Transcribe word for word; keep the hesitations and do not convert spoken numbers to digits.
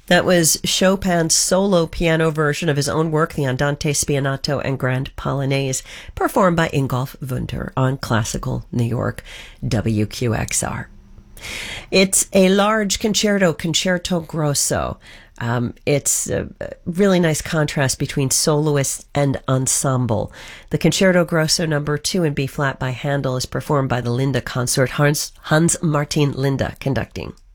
That was Chopin's solo piano version of his own work, the Andante Spianato and Grand Polonaise, performed by Ingolf Wunder on Classical New York W Q X R. It's a large concerto, concerto grosso. Um, it's a really nice contrast between soloist and ensemble. The Concerto Grosso number two in B flat by Handel is performed by the Linda Consort, Hans, Hans Martin Linde conducting.